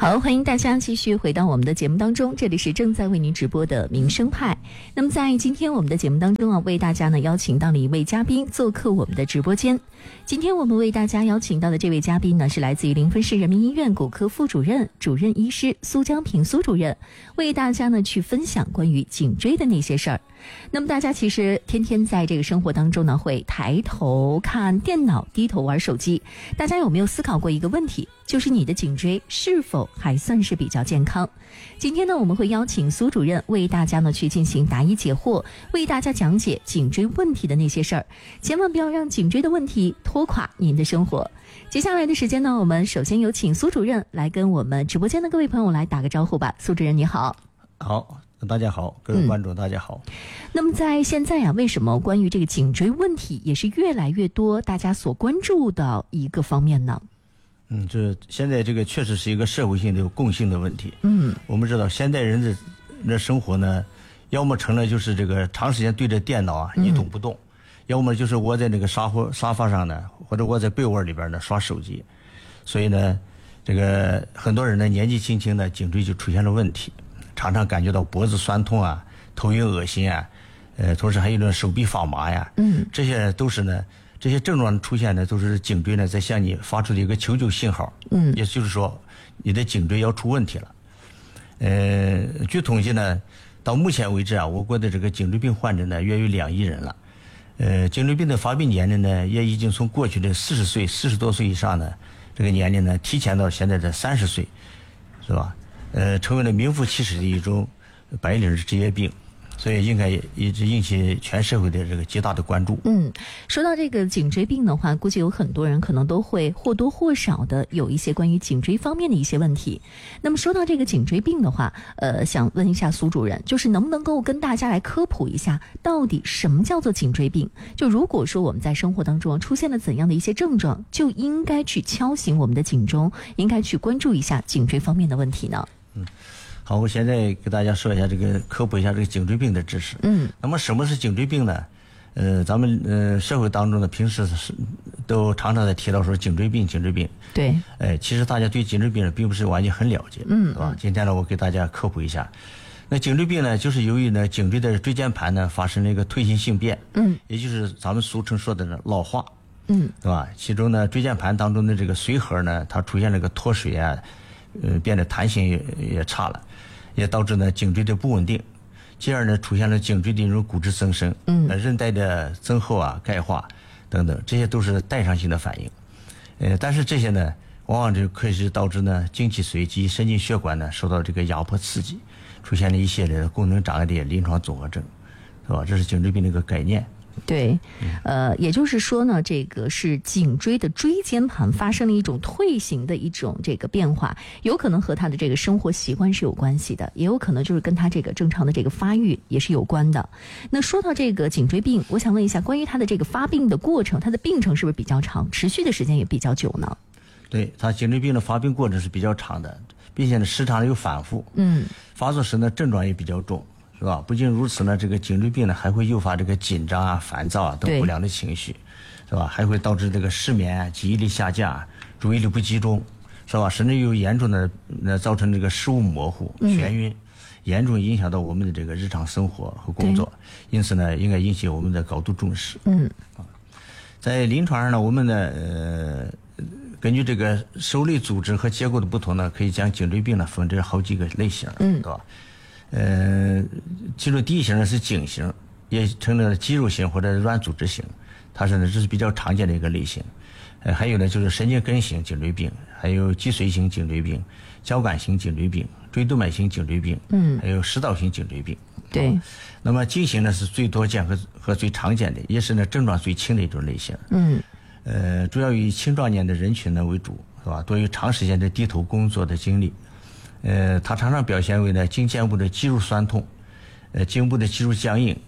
好，欢迎大家继续回到我们的节目当中，这里是正在为您直播的民生派。那么在今天我们的节目当中啊，为大家呢邀请到了一位嘉宾做客我们的直播间。今天我们为大家邀请到的这位嘉宾呢，是来自于临汾市人民医院骨科副主任、主任医师苏江平苏主任，为大家呢去分享关于颈椎的那些事儿。那么大家其实天天在这个生活当中呢，会抬头看电脑，低头玩手机。大家有没有思考过一个问题，就是你的颈椎是否还算是比较健康？今天呢，我们会邀请苏主任为大家呢去进行答疑解惑，为大家讲解颈椎问题的那些事儿。千万不要让颈椎的问题拖垮您的生活。接下来的时间呢，我们首先有请苏主任来跟我们直播间的各位朋友来打个招呼吧。苏主任你好。 好，大家好，各位观众大家好。 那么在现在啊，为什么关于这个颈椎问题也是越来越多大家所关注的一个方面呢？ 这现在这个确实是一个社会性的共性的问题。我们知道现代人的生活呢，要么成了就是这个长时间对着电脑啊一动不动，要么就是窝在那个沙发上呢，或者窝在被窝里边呢刷手机。所以呢，这个很多人呢年纪轻轻的颈椎就出现了问题，常常感觉到脖子酸痛啊、头晕恶心啊，同时还有手臂发麻呀。这些都是呢。这些症状出现呢，都是颈椎呢在向你发出的一个求救信号。也就是说，你的颈椎要出问题了。据统计呢，到目前为止啊，我国的这个颈椎病患者呢约有2亿人了。颈椎病的发病年龄呢，也已经从过去的40多岁以上的这个年龄呢，提前到现在的30岁，是吧？成为了名副其实的一种白领职业病。所以应该一直引起全社会的这个极大的关注。 说到这个颈椎病的话，估计有很多人可能都会或多或少的有一些关于颈椎方面的一些问题。那么说到这个颈椎病的话，想问一下苏主任，就是能不能够跟大家来科普一下，到底什么叫做颈椎病？就如果说我们在生活当中出现了怎样的一些症状，就应该去敲醒我们的警钟，应该去关注一下颈椎方面的问题呢？ 好，我现在给大家说一下科普一下这个颈椎病的知识。那么什么是颈椎病呢？咱们社会当中呢，平时都常常在提到说颈椎病。对。其实大家对颈椎病并不是完全很了解，是吧？今天呢，我给大家科普一下。那颈椎病呢，就是由于呢颈椎的椎间盘呢发生了一个退行性变，也就是咱们俗称说的老化，对吧？其中呢，椎间盘当中的这个髓核呢，它出现了个脱水啊。变得弹性也差了，也导致呢颈椎的不稳定，进而呢出现了颈椎的这种骨质增生，韧带的增厚啊、钙化等等，这些都是代偿性的反应。但是这些呢，往往就可以导致呢精气髓及神经血管呢受到这个压迫刺激，出现了一系列的功能障碍的临床综合症，是吧？这是颈椎病的一个概念。 对，也就是说呢，这个是颈椎的椎间盘发生了一种退行的一种这个变化，有可能和他的这个生活习惯是有关系的，也有可能就是跟他这个正常的这个发育也是有关的。那说到这个颈椎病，我想问一下，关于他的这个发病的过程，他的病程是不是比较长，持续的时间也比较久呢？ 对，他颈椎病的发病过程是比较长的，并且呢时常有反复。发作时呢症状也比较重。是吧？不仅如此呢，这个颈椎病呢还会诱发这个紧张啊、烦躁啊等不良的情绪，是吧？还会导致这个失眠啊、记忆力下降、注意力不集中，是吧？甚至有严重的造成这个视物模糊、眩晕，严重影响到我们的这个日常生活和工作。因此呢，应该引起我们的高度重视。在临床上呢，我们呢根据这个受力组织和结构的不同呢，可以将颈椎病呢分成好几个类型，对吧？其中第一型呢是颈型，也称了肌肉型或者软组织型，它是呢这是比较常见的一个类型。还有呢就是神经根型颈椎病，还有脊髓型颈椎病、交感型颈椎病、椎动脉型颈椎病，还有食道型颈椎病。 对。 那么颈型呢是最多见和最常见的，也是呢症状最轻的一种类型。主要以青壮年的人群呢为主，是吧？多于长时间的低头工作的经历。它常常表现为呢颈肩部的肌肉酸痛，颈部的肌肉僵硬，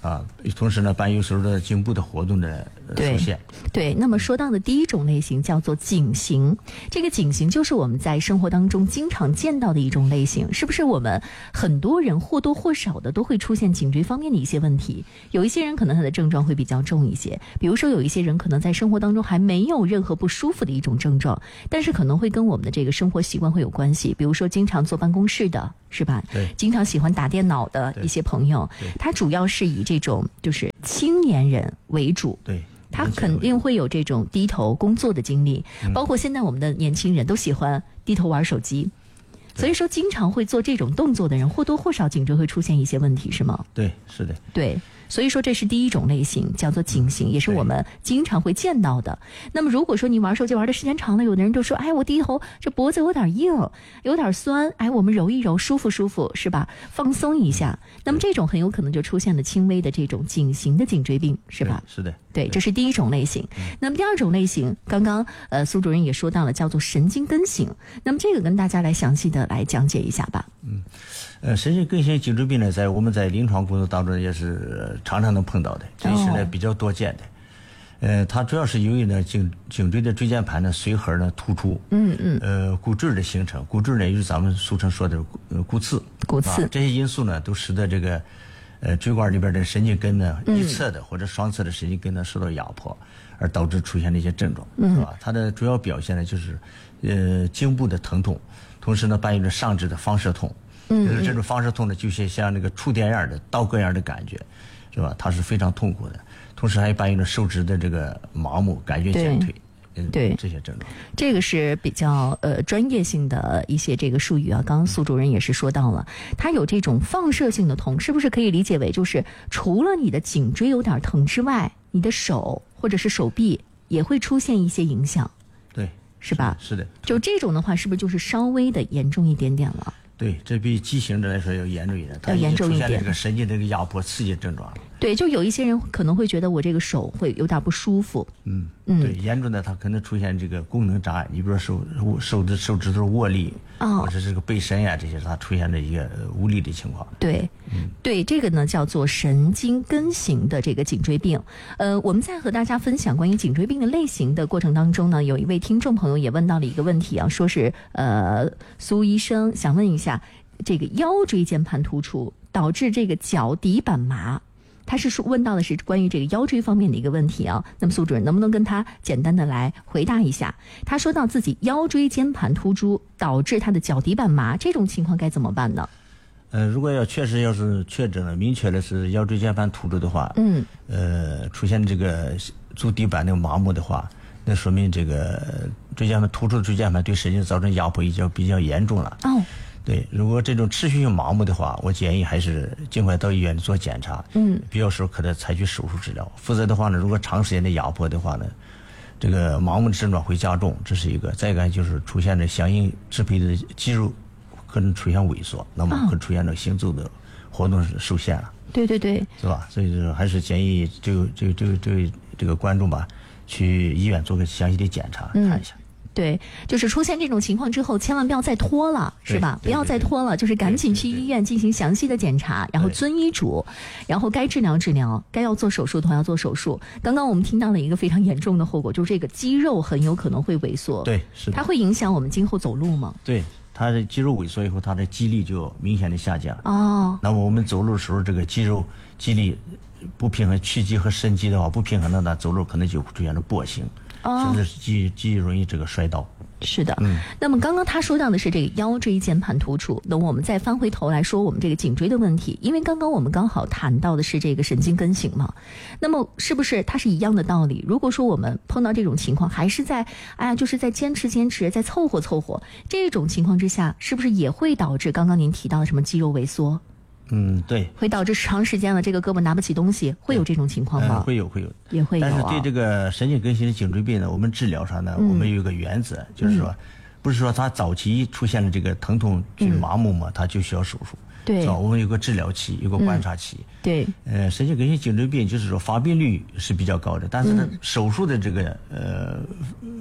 啊，同时呢，伴有时候的颈部的活动的出现。 对，那么说到的第一种类型叫做颈型，这个颈型就是我们在生活当中经常见到的一种类型，是不是我们很多人或多或少的都会出现颈椎方面的一些问题？有一些人可能他的症状会比较重一些，比如说有一些人可能在生活当中还没有任何不舒服的一种症状，但是可能会跟我们的这个生活习惯会有关系，比如说经常坐办公室的，是吧？ 对， 经常喜欢打电脑的一些朋友，他主要是以这种就是青年人为主。 对。 他肯定会有这种低头工作的经历，包括现在我们的年轻人都喜欢低头玩手机，所以说经常会做这种动作的人或多或少颈椎会出现一些问题，是吗？ 对，是的。 对，所以说这是第一种类型，叫做颈型，也是我们经常会见到的。那么如果说你玩手机玩的时间长了，有的人就说，哎，我低头这脖子有点硬，有点酸，哎，我们揉一揉，舒服舒服，是吧？放松一下，那么这种很有可能就出现了轻微的这种颈型的颈椎病，是吧？ 是的。 对，这是第一种类型。那么第二种类型，刚刚苏主任也说到了，叫做神经根型。那么这个跟大家来详细的来讲解一下吧。 神经根型颈椎病呢，我们在临床工作当中也是常常能碰到的，这是呢比较多见的。它主要是由于呢颈椎的椎间盘呢髓核呢突出，骨质的形成，骨质呢就是咱们俗称说的骨刺，这些因素呢都使得这个椎管里边的神经根呢一侧的或者双侧的神经根呢受到压迫，而导致出现这些症状，是吧？它的主要表现呢就是颈部的疼痛，同时呢伴有着上肢的放射痛。这种放射痛呢，就是像那个触电样的刀割样的感觉，是吧？它是非常痛苦的，同时还伴有着手指的这个麻木、感觉减退，对这些症状。 这个是比较专业性的一些这个术语啊。刚刚苏主任也是说到了，它有这种放射性的痛，是不是可以理解为就是除了你的颈椎有点疼之外，你的手或者是手臂也会出现一些影响？ 对， 是吧？ 是的。 就这种的话，是不是就是稍微的严重一点点了？ 对，这比畸形的来说要严重一点，它已经出现了这个神经的一个压迫刺激症状了。 对，就有一些人可能会觉得我这个手会有点不舒服。 对，严重的它可能出现这个功能障碍，你比如说手指头握力，或者这个背伸呀，这些它出现了一个无力的情况。 对，对，这个呢叫做神经根型的这个颈椎病。我们在和大家分享关于颈椎病的类型的过程当中呢，有一位听众朋友也问到了一个问题啊，说是苏医生想问一下，这个腰椎间盘突出导致这个脚底板麻。他是问到的是关于这个腰椎方面的一个问题啊，那么苏主任能不能跟他简单的来回答一下？他说到自己腰椎间盘突出导致他的脚底板麻，这种情况该怎么办呢？ 如果要是确诊了，明确的是腰椎间盘突出的话，出现这个足底板的麻木的话，那说明这个突出的椎间盘对神经造成压迫比较严重了。对，如果这种持续性麻木的话，我建议还是尽快到医院做检查，必要时候可能采取手术治疗。否则的话呢，如果长时间的压迫的话呢，这个麻木的症状会加重，这是一个。再一个就是出现了相应支配的肌肉可能出现萎缩，那么可能出现了行走的活动受限了。 对， 是吧？所以还是建议这个观众吧，去医院做个详细的检查，看一下。 对，就是出现这种情况之后，千万不要再拖了，是吧？不要再拖了，就是赶紧去医院进行详细的检查，然后遵医嘱，然后该治疗治疗，该要做手术的话要做手术。刚刚我们听到了一个非常严重的后果，就是这个肌肉很有可能会萎缩。 对，是的。 它会影响我们今后走路吗？ 对，它的肌肉萎缩以后，它的肌力就明显的下降。 那么我们走路的时候，这个肌力不平衡，屈肌和伸肌的话不平衡的呢，走路可能就会出现了跛行。甚至极容易这个摔倒。 是的，那么刚刚他说到的是这个腰椎间盘突出，那我们再翻回头来说我们这个颈椎的问题，因为刚刚我们刚好谈到的是这个神经根型嘛，那么是不是它是一样的道理？如果说我们碰到这种情况，还是就是在坚持，在凑合，这种情况之下，是不是也会导致刚刚您提到的什么肌肉萎缩？ 对， 会导致长时间了这个胳膊拿不起东西，会有这种情况吗？ 会有， 也会有。 但是对这个神经根型的颈椎病呢，我们治疗上呢，我们有一个原则，就是说，不是说它早期出现了这个疼痛去麻木嘛，它就需要手术。 对， 是吧？我们有个治疗期，有个观察期。 对， 神经根型颈椎病就是说发病率是比较高的，但是呢，手术的这个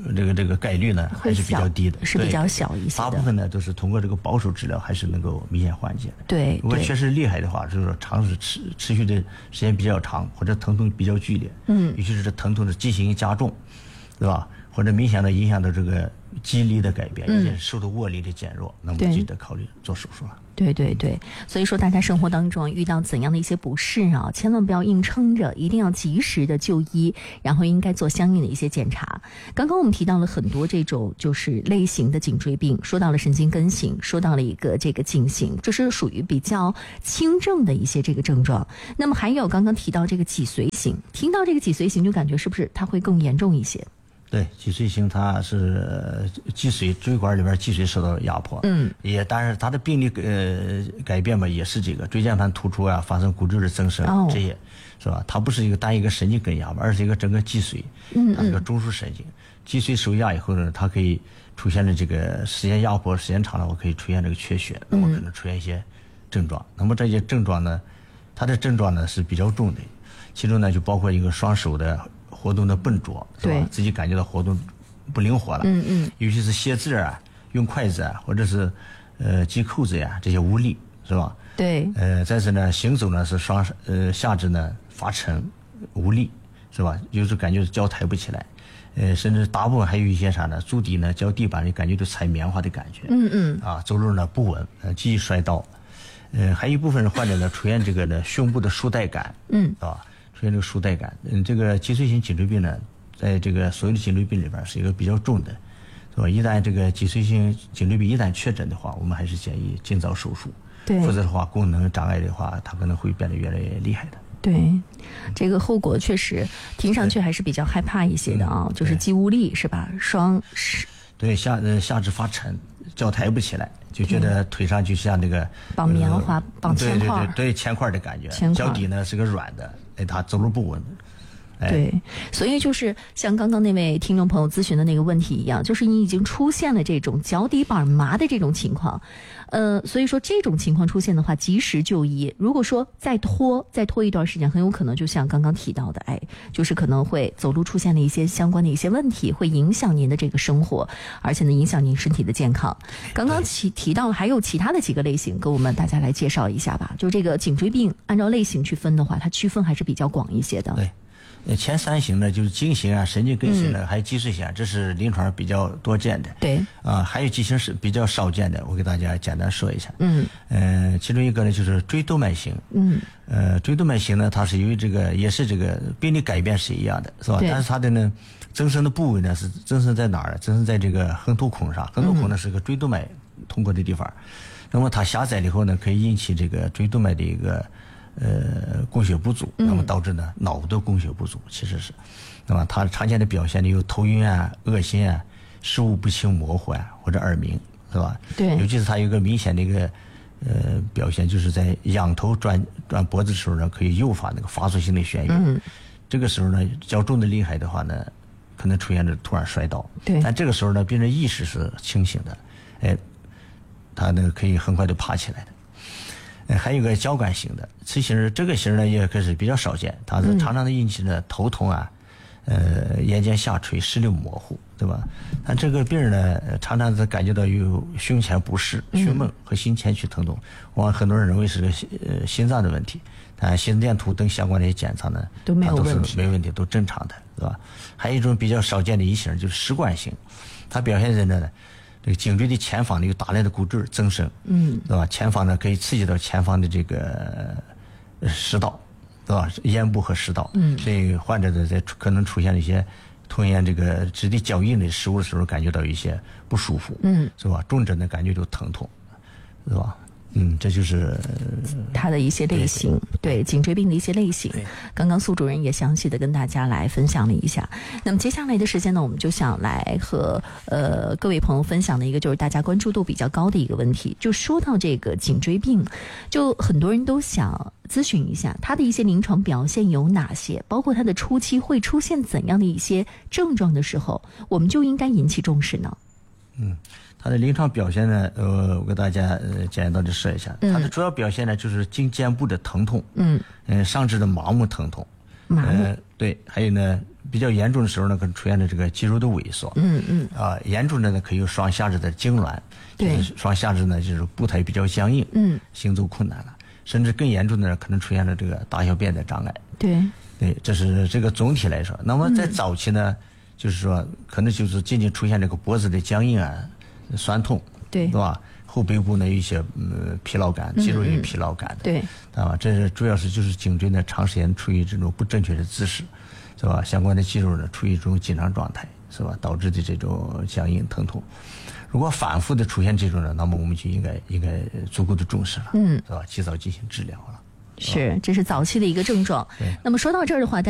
这个概率呢还是比较低的， 是比较小一些的。 大部分呢都是通过这个保守治疗还是能够明显缓解的。 对， 如果确实厉害的话，就是说长时持续的时间比较长，或者疼痛比较剧烈，尤其是这疼痛的剂型加重，对吧？或者明显的影响到这个肌力的改变，也受到握力的减弱，那么就得考虑做手术了。 对对对，所以说大家生活当中遇到怎样的一些不适啊，千万不要硬撑着，一定要及时的就医，然后应该做相应的一些检查。刚刚我们提到了很多这种就是类型的颈椎病，说到了神经根型，说到了一个这个颈型，这是属于比较轻症的一些这个症状。那么还有刚刚提到这个脊髓型，听到这个脊髓型就感觉是不是它会更严重一些？ 对，脊髓型它是脊髓椎管里边脊髓受到压迫，但是它的病理改变吧，也是这个椎间盘突出啊，发生骨质的增生，这些是吧？它不是一个单一个神经根压迫，而是一个整个脊髓，它是个中枢神经。脊髓受压以后呢，它可以出现的这个时间压迫时间长了，我可以出现这个缺血，那么可能出现一些症状。那么这些症状呢，它的症状呢是比较重的，其中呢就包括一个双手的活动的笨拙，是吧？自己感觉到活动不灵活了，尤其是写字啊、用筷子啊，或者是系扣子呀，这些无力，是吧？ 对。 再是呢，行走呢是下肢呢发沉无力，是吧？有时感觉脚抬不起来，甚至大部分还有一些啥呢？足底呢脚地板里感觉都踩棉花的感觉，走路呢不稳，极易摔倒，还有一部分患者呢出现这个呢胸部的束带感，是吧？出现这个束带感，这个脊髓型颈椎病呢，在这个所有的颈椎病里边是一个比较重的，是吧？一旦这个脊髓型颈椎病一旦确诊的话，我们还是建议尽早手术，否则的话，功能障碍的话，它可能会变得越来越厉害的。 对，这个后果确实听上去还是比较害怕一些的啊，就是肌无力是吧？ 对，下肢发沉，脚抬不起来，就觉得腿上就像那个绑棉花、绑铅块， 对铅块的感觉，脚底呢是个软的，他走路不稳。 对，所以就是像刚刚那位听众朋友咨询的那个问题一样，就是你已经出现了这种脚底板麻的这种情况，所以说这种情况出现的话，及时就医。如果说再拖一段时间，很有可能就像刚刚提到的，就是可能会走路出现了一些相关的一些问题，会影响您的这个生活，而且呢影响您身体的健康。刚刚提到了还有其他的几个类型，给我们大家来介绍一下吧。就这个颈椎病，按照类型去分的话，它区分还是比较广一些的。 对。前三型呢，就是颈型啊、神经根型呢，还有脊髓型，这是临床比较多见的。 对。 还有几型是比较少见的，我给大家简单说一下。其中一个呢就是椎动脉型。椎动脉型呢，它是由于这个也是这个病理改变是一样的，是吧？但是它的呢，增生的部位呢是增生在哪儿？增生在这个横突孔上。横突孔呢是个椎动脉通过的地方，那么它狭窄了以后呢，可以引起这个椎动脉的一个供血不足，那么导致呢脑的供血不足，其实是，那么它常见的表现呢有头晕啊、恶心啊、视物不清模糊啊，或者耳鸣，是吧？ 对。 尤其是它有一个明显的一个表现，就是在仰头转脖子的时候呢，可以诱发那个发作性的眩晕。这个时候呢，较重的厉害的话呢，可能出现着突然摔倒。 对。 但这个时候呢，病人意识是清醒的，他呢可以很快就爬起来的。还有一个交感型的，这个型呢也可是比较少见，它是常常的引起的头痛啊，眼睑下垂、视力模糊，对吧？但这个病人呢，常常是感觉到有胸前不适、胸闷和心前区疼痛，往往很多人认为是个心脏的问题，但心电图等相关的一些检查呢， 都没有问题， 没问题，都正常的，是吧？还有一种比较少见的一型就是食管型，它表现在呢。这个颈椎的前方呢有大量的骨质增生，对吧？前方呢可以刺激到前方的这个食道，对吧？咽部和食道，所以患者的可能出现了一些吞咽这个质地较硬的食物的时候，感觉到一些不舒服，是吧？重者呢感觉到疼痛，是吧？这就是它的一些类型，对颈椎病的一些类型。刚刚苏主任也详细的跟大家来分享了一下。那么接下来的时间呢，我们就想来和各位朋友分享的一个就是大家关注度比较高的一个问题。就说到这个颈椎病，就很多人都想咨询一下它的一些临床表现有哪些，包括它的初期会出现怎样的一些症状的时候，我们就应该引起重视呢？ 它的临床表现呢，我给大家简单的说一下。它的主要表现呢，就是颈肩部的疼痛，上肢的麻木疼痛，对，还有呢， 比较严重的时候呢，可能出现了这个肌肉的萎缩。严重的呢可以有双下肢的痉挛。对，双下肢呢就是步态比较僵硬。行走困难了，甚至更严重的可能出现了这个大小便的障碍。对，这是这个总体来说。那么在早期呢，就是说可能就是仅仅出现这个脖子的僵硬啊、酸痛，对吧？后背部呢有一些疲劳感，肌肉有疲劳感的，对，啊，这是主要是就是颈椎呢长时间处于这种不正确的姿势，是吧？相关的肌肉呢处于一种紧张状态，是吧？导致的这种僵硬疼痛。如果反复的出现这种呢，那么我们就应该足够的重视了，是吧？及早进行治疗了。 是，这是早期的一个症状。那么说到这儿的话，